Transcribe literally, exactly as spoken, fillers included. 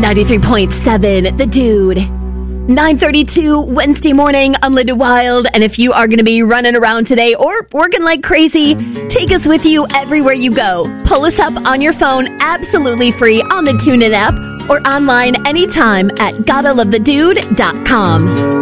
ninety-three point seven, The Dude. nine thirty-two Wednesday morning. I'm Linda Wild, and if you are going to be running around today or working like crazy, take us with you everywhere you go. Pull us up on your phone absolutely free on the TuneIn app or online anytime at gotta love the dude dot com.